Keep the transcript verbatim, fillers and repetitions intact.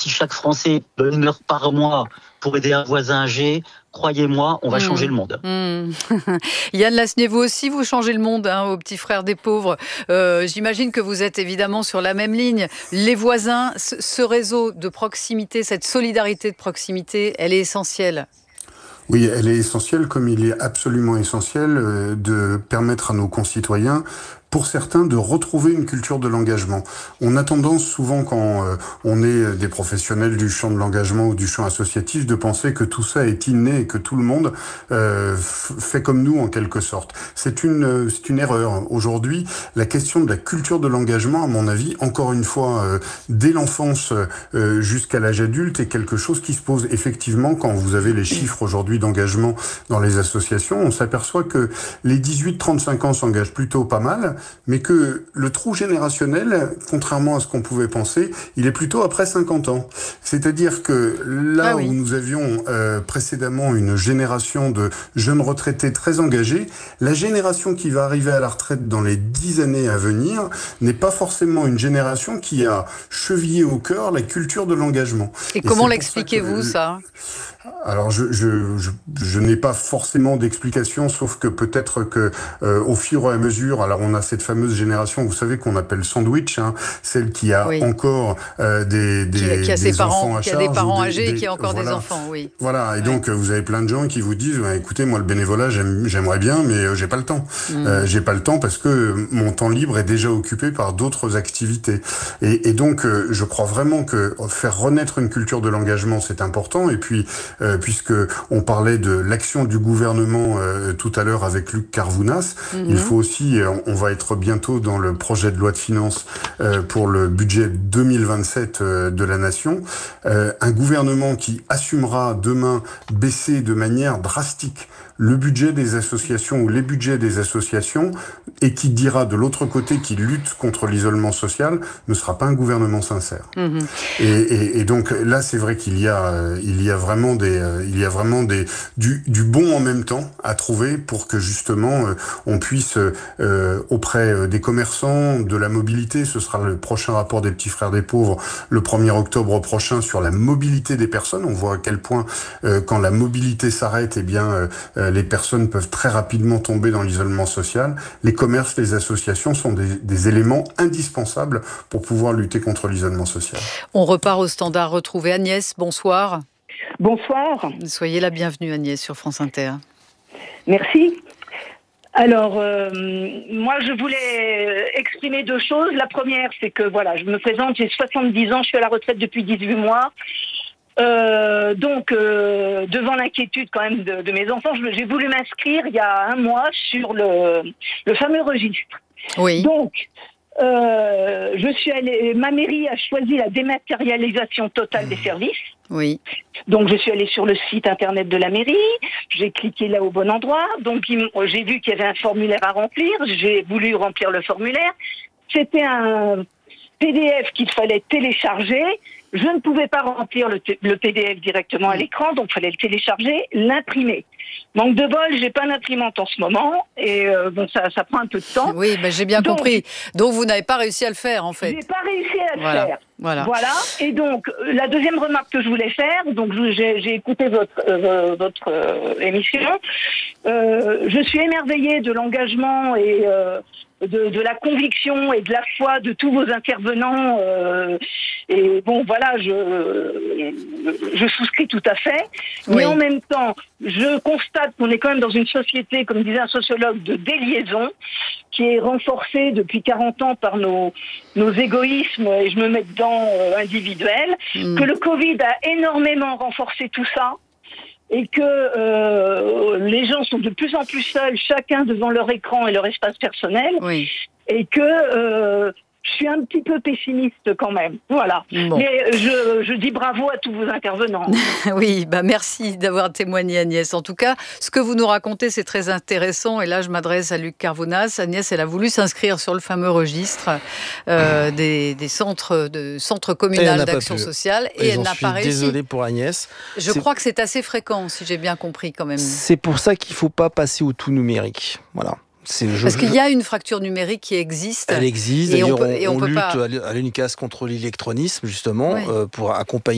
si chaque Français donne une heure par mois pour aider un voisin âgé, croyez-moi, on va mmh. changer le monde. Mmh. Yann Lasnier, vous aussi, vous changez le monde, hein, aux petits frères des pauvres. Euh, j'imagine que vous êtes évidemment sur la même ligne. Les voisins, ce, ce réseau de proximité, cette solidarité de proximité, elle est essentielle. Oui, elle est essentielle, comme il est absolument essentiel euh, de permettre à nos concitoyens, pour certains, de retrouver une culture de l'engagement. On a tendance souvent, quand euh, on est des professionnels du champ de l'engagement ou du champ associatif, de penser que tout ça est inné et que tout le monde euh, f- fait comme nous en quelque sorte. C'est une, c'est une erreur. Aujourd'hui, la question de la culture de l'engagement, à mon avis, encore une fois, euh, dès l'enfance euh, jusqu'à l'âge adulte, est quelque chose qui se pose effectivement quand vous avez les chiffres aujourd'hui d'engagement dans les associations. On s'aperçoit que les dix-huit trente-cinq ans s'engagent plutôt pas mal, mais que le trou générationnel, contrairement à ce qu'on pouvait penser, il est plutôt après cinquante ans. C'est-à-dire que là ah oui. où nous avions euh, précédemment une génération de jeunes retraités très engagés, la génération qui va arriver à la retraite dans les dix années à venir n'est pas forcément une génération qui a chevillé au cœur la culture de l'engagement. Et, Et comment l'expliquez-vous, ça, ça Alors, je, je, je, je n'ai pas forcément d'explication, sauf que peut-être que euh, au fur et à mesure, alors on a cette fameuse génération, vous savez, qu'on appelle sandwich, hein, celle qui a oui. encore euh, des, des, qui a, qui a des ses enfants parents, à qui charge. a des parents des, âgés des, et qui a encore voilà. des enfants, oui. Voilà, et ouais. donc vous avez plein de gens qui vous disent, bah, écoutez, moi le bénévolat, j'aime, j'aimerais bien, mais euh, j'ai pas le temps. Mmh. Euh, j'ai pas le temps parce que mon temps libre est déjà occupé par d'autres activités. Et, et donc, euh, je crois vraiment que faire renaître une culture de l'engagement, c'est important. Et puis, euh, puisque on parlait de l'action du gouvernement euh, tout à l'heure avec Luc Carvounas, mmh. il faut aussi, euh, on va être bientôt dans le projet de loi de finances euh, pour le budget deux mille vingt-sept euh, de la nation, euh, un gouvernement qui assumera demain baisser de manière drastique le budget des associations ou les budgets des associations et qui dira de l'autre côté qu'il lutte contre l'isolement social ne sera pas un gouvernement sincère. Mmh. Et, et, et donc là, c'est vrai qu'il y a, il y a vraiment des, il y a vraiment des, du, du bon en même temps à trouver pour que justement on puisse euh, auprès des commerçants, de la mobilité, ce sera le prochain rapport des petits frères des pauvres le premier octobre prochain sur la mobilité des personnes. On voit à quel point euh, quand la mobilité s'arrête, eh bien euh, les personnes peuvent très rapidement tomber dans l'isolement social. Les commerces, les associations sont des, des éléments indispensables pour pouvoir lutter contre l'isolement social. On repart au standard retrouvé. Agnès, bonsoir. Bonsoir. Soyez la bienvenue, Agnès, sur France Inter. Merci. Alors, euh, moi, je voulais exprimer deux choses. La première, c'est que, voilà, je me présente, j'ai soixante-dix ans, je suis à la retraite depuis dix-huit mois. Euh, donc, euh, devant l'inquiétude quand même de, de mes enfants, je, j'ai voulu m'inscrire il y a un mois sur le, le fameux registre. Oui. Donc, euh, je suis allée, ma mairie a choisi la dématérialisation totale des services. Oui. Donc, je suis allée sur le site internet de la mairie, j'ai cliqué là au bon endroit, donc j'ai vu qu'il y avait un formulaire à remplir, j'ai voulu remplir le formulaire. C'était un P D F qu'il fallait télécharger. Je ne pouvais pas remplir le, t- le P D F directement à l'écran, donc il fallait le télécharger, l'imprimer. Manque de bol, j'ai pas d'imprimante en ce moment, et euh, bon, ça, ça prend un peu de temps. Oui, ben j'ai bien donc, compris. Donc vous n'avez pas réussi à le faire, en fait. J'ai pas réussi à le voilà. faire. Voilà. Voilà. Et donc, la deuxième remarque que je voulais faire, donc j'ai, j'ai écouté votre, euh, votre euh, émission. Euh, je suis émerveillée de l'engagement et euh, de, de la conviction et de la foi de tous vos intervenants. Euh, et bon, voilà, je, je souscris tout à fait. Mais oui. En même temps, je constate qu'on est quand même dans une société, comme disait un sociologue, de déliaison, qui est renforcée depuis quarante ans par nos, nos égoïsmes, et je me mets dedans euh, individuels, mmh. que le Covid a énormément renforcé tout ça, et que euh, les gens sont de plus en plus seuls, chacun devant leur écran et leur espace personnel, oui. et que euh, je suis un petit peu pessimiste quand même. Voilà. Bon. Mais je, je dis bravo à tous vos intervenants. Oui, bah merci d'avoir témoigné, Agnès. En tout cas, ce que vous nous racontez, c'est très intéressant. Et là, je m'adresse à Luc Carvounas. Agnès, elle a voulu s'inscrire sur le fameux registre euh, des, des centres, de, centres communaux d'action sociale. Et, et elle n'a pas réussi. Désolé pour Agnès. Je c'est... crois que c'est assez fréquent, si j'ai bien compris quand même. C'est pour ça qu'il ne faut pas passer au tout numérique. Voilà. C'est, je, Parce qu'il y a une fracture numérique qui existe. Elle existe. Et D'ailleurs, on, peut, on, et on, on peut lutte pas... à l'UNICAS contre l'illectronisme, justement, ouais. euh, pour accompagner